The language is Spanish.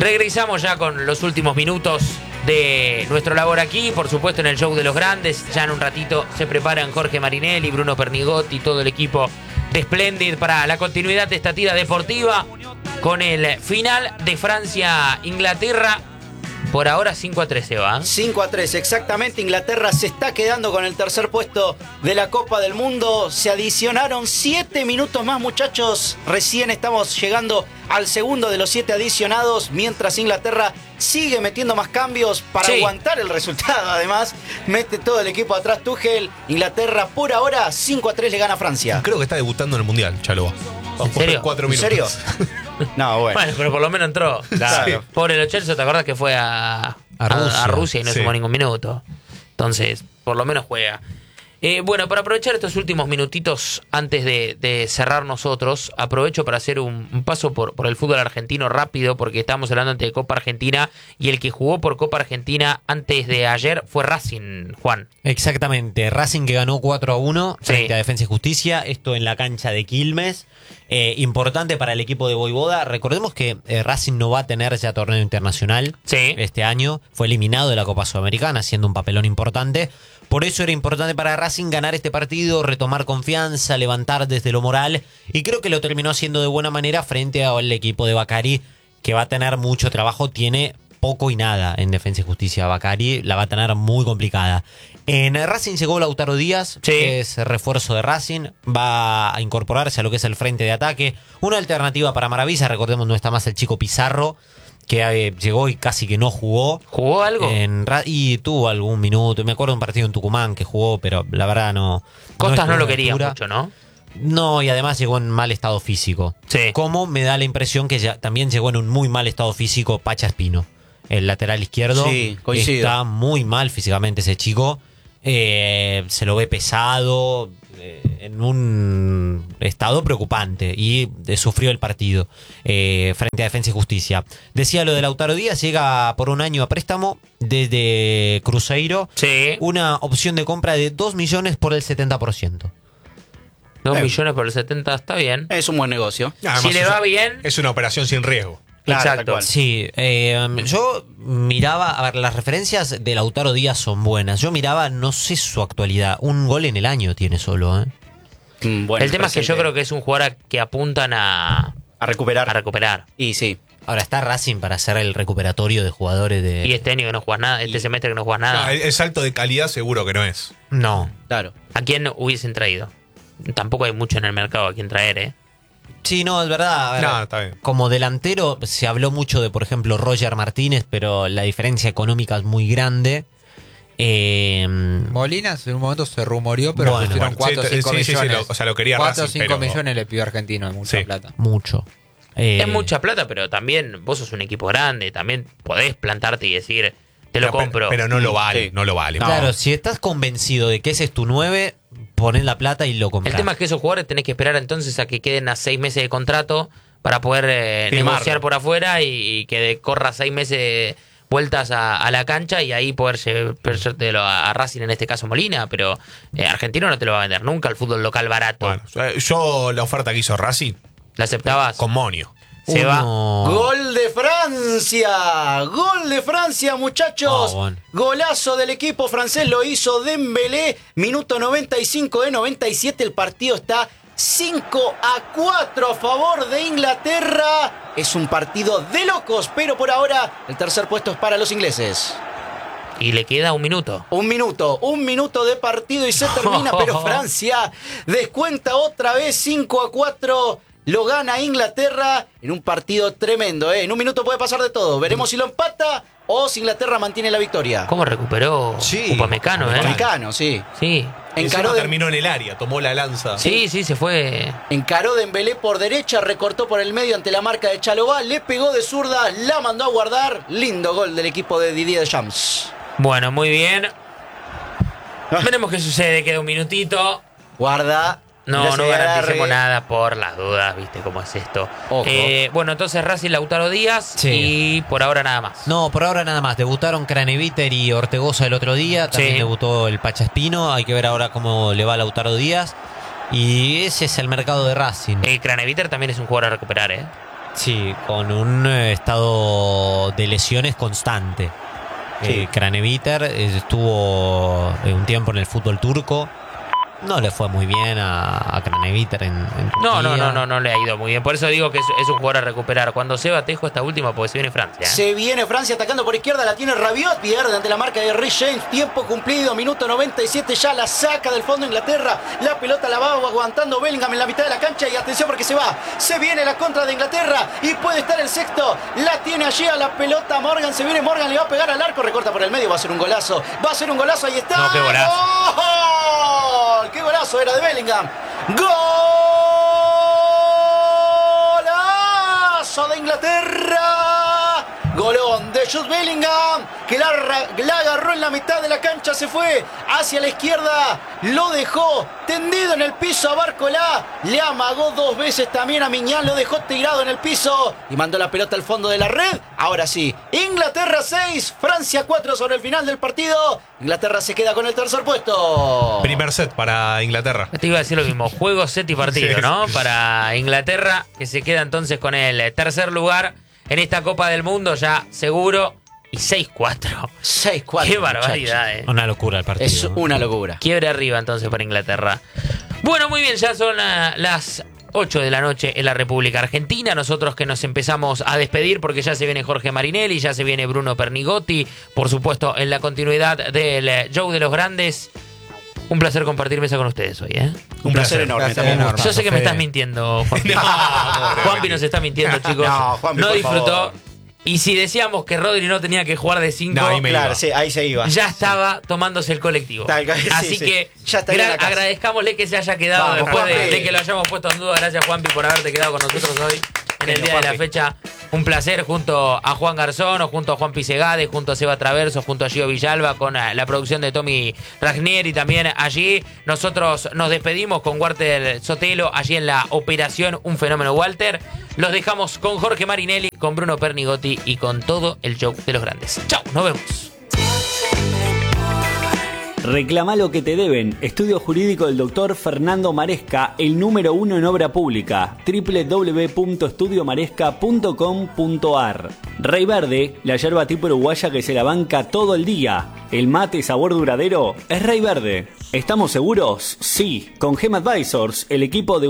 Regresamos ya con los últimos minutos de nuestro labor aquí, por supuesto en el show de los grandes. Ya en un ratito se preparan Jorge Marinelli, Bruno Pernigotti y todo el equipo de Splendid para la continuidad de esta tira deportiva con el final de Francia-Inglaterra. Por ahora 5-3 se va. 5-3, exactamente. Inglaterra se está quedando con el tercer puesto de la Copa del Mundo. Se adicionaron 7 minutos más, muchachos. Recién estamos llegando al segundo de los 7 adicionados, mientras Inglaterra sigue metiendo más cambios para aguantar el resultado. Además, mete todo el equipo atrás Tuchel. Inglaterra por ahora 5-3 le gana a Francia. Creo que está debutando en el Mundial, Chaloa. ¿En serio? 4 minutos. ¿En serio? No, bueno. Bueno, pero por lo menos entró. Claro. Pobre Lo Celso, ¿te acordás que fue a Rusia y no sumó ningún minuto? Entonces, por lo menos juega. Bueno, para aprovechar estos últimos minutitos antes de cerrar nosotros, aprovecho para hacer un paso por el fútbol argentino rápido, porque estamos hablando antes de Copa Argentina y el que jugó por Copa Argentina antes de ayer fue Racing, Juan. Exactamente, Racing que ganó 4-1 frente a Defensa y Justicia, esto en la cancha de Quilmes. Importante para el equipo de Voivoda. Recordemos que Racing no va a tener ya torneo internacional este año, fue eliminado de la Copa Sudamericana, haciendo un papelón importante. Por eso era importante para Racing ganar este partido, retomar confianza, levantar desde lo moral, y creo que lo terminó haciendo de buena manera frente al equipo de Bacari, que va a tener mucho trabajo, tiene poco y nada en Defensa y Justicia. Bacari la va a tener muy complicada. En Racing llegó Lautaro Díaz, que es refuerzo de Racing, va a incorporarse a lo que es el frente de ataque. Una alternativa para Maravilla, recordemos no está más el chico Pizarro, que llegó y casi que no jugó. ¿Jugó algo? Y tuvo algún minuto. Me acuerdo de un partido en Tucumán que jugó, pero la verdad no. Costas no lo quería mucho, ¿no? No, y además llegó en mal estado físico. Como me da la impresión que también llegó en un muy mal estado físico Pacha Espino, el lateral izquierdo. Sí, coincido. Está muy mal físicamente ese chico. Se lo ve pesado, en un estado preocupante, y sufrió el partido frente a Defensa y Justicia. Decía lo de Lautaro Díaz, llega por un año a préstamo desde Cruzeiro. Una opción de compra de 2 millones por el 70%. 2 millones por el 70 está bien. Es un buen negocio. Si le va bien. Es una operación sin riesgo. Exacto. Sí, yo miraba, a ver, las referencias de Lautaro Díaz son buenas. Yo miraba, no sé su actualidad, un gol en el año tiene solo, El tema es que yo creo que es un jugador que apuntan a recuperar. Y sí. Ahora está Racing para hacer el recuperatorio de jugadores de... Y este año que no juegas nada, este semestre que no juegas nada. No, el salto de calidad seguro que no es. No. Claro. ¿A quién hubiesen traído? Tampoco hay mucho en el mercado a quien traer, Sí, no, es verdad. A ver, No, está bien. como delantero se habló mucho de, por ejemplo, Roger Martínez, pero la diferencia económica es muy grande. Molinas en un momento se rumoreó, pero pusieron 4 o 5 millones. O sea, lo quería 4 o Racing, 5 pero... millones le pidió Argentino, es mucha plata. Mucho. Es mucha plata, pero también vos sos un equipo grande, también podés plantarte y decir, te lo compro. Pero no lo vale, no lo vale. Claro, si estás convencido de que ese es tu 9, ponés la plata y lo comprás. El tema es que esos jugadores tenés que esperar entonces a que queden a 6 meses de contrato para poder negociar por afuera y que corra 6 meses vueltas a la cancha y ahí poder llevártelo a Racing, en este caso Molina, pero Argentino no te lo va a vender nunca el fútbol local barato. Bueno, yo la oferta que hizo Racing, ¿la aceptabas? con Monio. Se va. ¡Gol de Francia! ¡Gol de Francia, muchachos! Bueno. Golazo del equipo francés, lo hizo Dembélé. Minuto 95 de 97. El partido está 5-4 a favor de Inglaterra. Es un partido de locos, pero por ahora el tercer puesto es para los ingleses. Y le queda un minuto. Un minuto de partido y se termina, pero Francia descuenta otra vez 5-4. Lo gana Inglaterra en un partido tremendo, En un minuto puede pasar de todo. Veremos si lo empata o si Inglaterra mantiene la victoria. ¿Cómo recuperó Upamecano, Upamecano, sí. Terminó en el área, tomó la lanza. Sí, se fue. Encaró Dembélé por derecha, recortó por el medio ante la marca de Chalobah, le pegó de zurda, la mandó a guardar. Lindo gol del equipo de Didier Deschamps. Bueno, muy bien. Veremos qué sucede, queda un minutito. Guarda. No garanticemos nada por las dudas, ¿viste cómo es esto? Bueno, entonces Racing, Lautaro Díaz y por ahora nada más. No, por ahora nada más. Debutaron Craneviter y Ortegoza el otro día. También debutó el Pacha Espino. Hay que ver ahora cómo le va a Lautaro Díaz. Y ese es el mercado de Racing. Craneviter también es un jugador a recuperar, Sí, Sí, con un estado de lesiones constante. Sí. Craneviter estuvo un tiempo en el fútbol turco. No le fue muy bien a Craneviter en Turquía. No le ha ido muy bien. Por eso digo que es un jugador a recuperar. Cuando Seba Tejo esta última, porque se viene Francia. Se viene Francia atacando por izquierda, la tiene Rabiot, pierde ante la marca de Reece James, tiempo cumplido, minuto 97, ya la saca del fondo Inglaterra, la pelota la va aguantando Bellingham en la mitad de la cancha y atención porque se viene la contra de Inglaterra y puede estar el sexto, la tiene allí a la pelota Morgan, se viene Morgan, le va a pegar al arco, recorta por el medio, va a ser un golazo, ahí está. No, qué golazo. ¡Gol! ¡Qué golazo era de Bellingham! ¡Golazo de Inglaterra! Golón de Jude Bellingham, que la agarró en la mitad de la cancha, se fue hacia la izquierda, lo dejó tendido en el piso a Barcola, le amagó 2 veces también a Miñán, lo dejó tirado en el piso y mandó la pelota al fondo de la red. Ahora sí, Inglaterra 6, Francia 4 sobre el final del partido. Inglaterra se queda con el tercer puesto. Primer set para Inglaterra. Te iba a decir lo mismo, juego, set y partido, Sí. ¿no? Para Inglaterra, que se queda entonces con el tercer lugar en esta Copa del Mundo, ya seguro, y 6-4. 6-4. Qué barbaridad, Una locura el partido. Es una locura. Quiebre arriba entonces para Inglaterra. Bueno, muy bien, ya son las 8 de la noche en la República Argentina. Nosotros que nos empezamos a despedir porque ya se viene Jorge Marinelli, ya se viene Bruno Pernigotti, por supuesto en la continuidad del show de los grandes. Un placer compartir mesa con ustedes hoy, ¿eh? Un placer enorme. Placer enorme. Yo sé que me estás mintiendo, Juanpi. Juanpi nos está mintiendo, chicos. No, Juanpi, no por disfrutó. favor. Y si decíamos que Rodri no tenía que jugar de 5, No, ahí me Claro, iba. sí, ahí se iba. ya estaba tomándose el colectivo. Tal cual, sí, Así sí. que Ya estaría en la casa. agradezcámosle que se haya quedado Vamos, después Juanpi. de que lo hayamos puesto en duda. Gracias, Juanpi, por haberte quedado con nosotros hoy en el Genio, día de la Juanpi. fecha. Un placer junto a Juan Garzón, o junto a Juan Pisegade, junto a Seba Traverso, junto a Gio Villalba, con la producción de Tommy Ragnieri también allí. Nosotros nos despedimos con Walter Sotelo allí en la operación Un Fenómeno Walter. Los dejamos con Jorge Marinelli, con Bruno Pernigotti y con todo el show de los grandes. Chau, nos vemos. Reclama lo que te deben. Estudio jurídico del doctor Fernando Maresca, el número 1 en obra pública. www.estudiomaresca.com.ar. Rey Verde, la yerba tipo uruguaya que se la banca todo el día. El mate sabor duradero es Rey Verde. ¿Estamos seguros? Sí. Con Gem Advisors, el equipo de